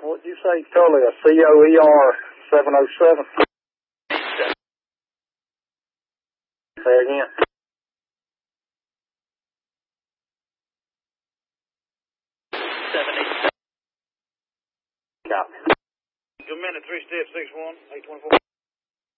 What'd you say, Tully? A COER 707? Say again. Copy. Good minute, 3 step 61, 824.